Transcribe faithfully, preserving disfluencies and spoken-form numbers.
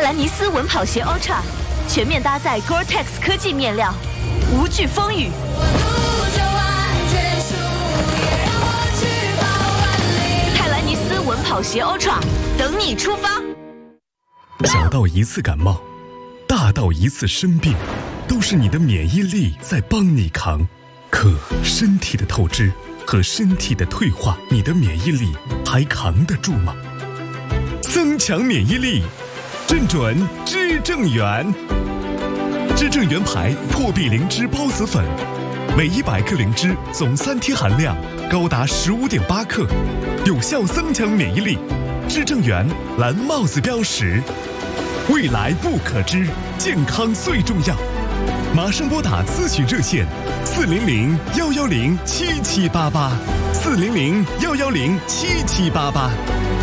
兰尼斯稳跑鞋 Ultra 全面搭载 Gore-Tex 科技面料，无惧风雨。泰兰尼斯稳跑鞋 Ultra 等你出发。 小到一次感冒，大到一次生病，都是你的免疫力在帮你扛。可身体的透支和身体的退化，你的免疫力还扛得住吗？增强免疫力，正准知正元。知正元牌破壁灵芝孢子粉，每一百克灵芝总三贴含量高达十五点八克，有效增强免疫力。知正元蓝帽子标识，未来不可知，健康最重要。马上拨打咨询热线四零零幺幺零七七八八，四零零幺幺零七七八八。